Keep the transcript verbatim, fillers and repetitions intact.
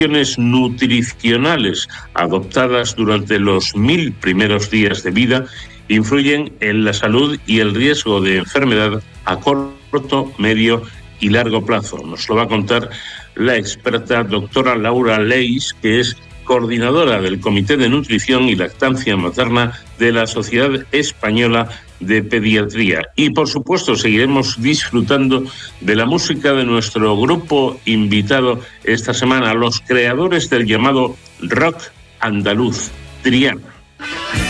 nutricionales adoptadas durante los mil primeros días de vida influyen en la salud y el riesgo de enfermedad a corto, medio y largo plazo. Nos lo va a contar la experta doctora Laura Leis, que es coordinadora del Comité de Nutrición y Lactancia Materna de la Sociedad Española de Pediatría. Y, por supuesto, seguiremos disfrutando de la música de nuestro grupo invitado esta semana, los creadores del llamado rock andaluz, Triana.